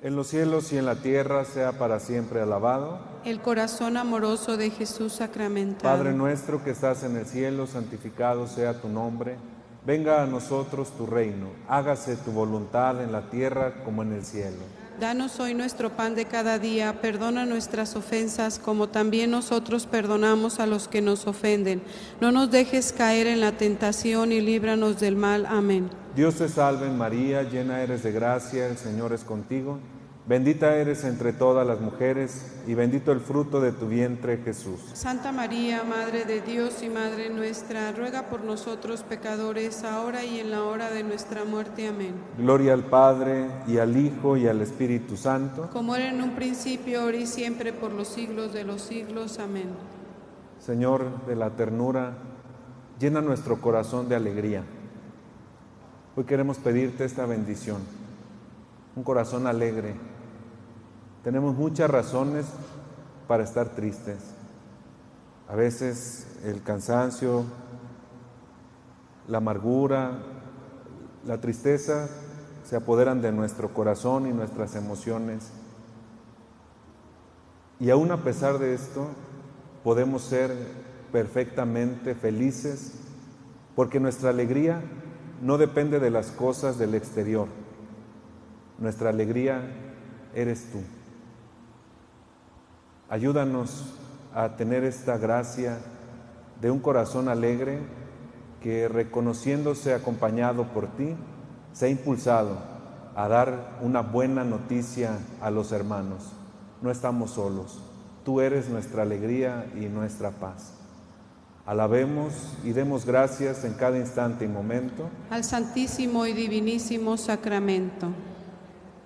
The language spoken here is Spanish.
en los cielos y en la tierra sea para siempre alabado. El corazón amoroso de Jesús sacramentado. Padre nuestro que estás en el cielo, santificado sea tu nombre. Venga a nosotros tu reino. Hágase tu voluntad en la tierra como en el cielo. Danos hoy nuestro pan de cada día, perdona nuestras ofensas como también nosotros perdonamos a los que nos ofenden. No nos dejes caer en la tentación y líbranos del mal. Amén. Dios te salve María, llena eres de gracia, el Señor es contigo. Bendita eres entre todas las mujeres y bendito el fruto de tu vientre, Jesús. Santa María, Madre de Dios y Madre nuestra, ruega por nosotros pecadores, ahora y en la hora de nuestra muerte. Amén. Gloria al Padre, y al Hijo, y al Espíritu Santo. Como era en un principio, ahora y siempre, por los siglos de los siglos. Amén. Señor de la ternura, llena nuestro corazón de alegría. Hoy queremos pedirte esta bendición, un corazón alegre. Tenemos muchas razones para estar tristes. A veces el cansancio, la amargura, la tristeza se apoderan de nuestro corazón y nuestras emociones. Y aún a pesar de esto, podemos ser perfectamente felices, porque nuestra alegría no depende de las cosas del exterior. Nuestra alegría eres tú. Ayúdanos a tener esta gracia de un corazón alegre que, reconociéndose acompañado por ti, sea impulsado a dar una buena noticia a los hermanos. No estamos solos. Tú eres nuestra alegría y nuestra paz. Alabemos y demos gracias en cada instante y momento al Santísimo y Divinísimo Sacramento.